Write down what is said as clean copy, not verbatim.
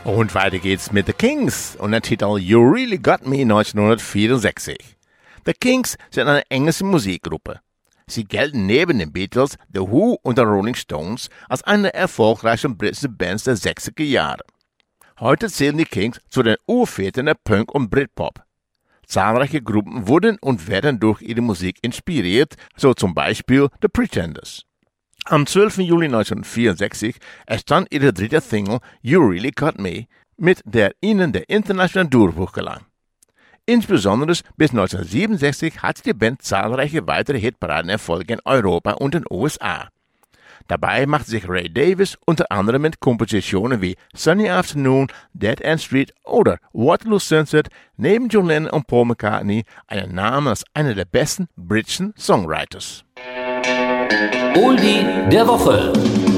Und weiter geht's mit The Kings und der Titel You Really Got Me 1964. The Kings sind eine englische Musikgruppe. Sie gelten neben den Beatles, The Who und den Rolling Stones als eine der erfolgreichsten britischen Bands der 60er Jahre. Heute zählen die Kings zu den Urvätern der Punk und Britpop. Zahlreiche Gruppen wurden und werden durch ihre Musik inspiriert, so zum Beispiel The Pretenders. Am 12. Juli 1964 erstand ihre dritte Single You Really Got Me, mit der ihnen der internationale Durchbruch gelang. Insbesondere bis 1967 hatte die Band zahlreiche weitere Hitparadenerfolge in Europa und den USA. Dabei machte sich Ray Davies unter anderem mit Kompositionen wie Sunny Afternoon, Dead End Street oder Waterloo Sunset neben John Lennon und Paul McCartney einen Namen als einer der besten britischen Songwriters. Oldie der Woche.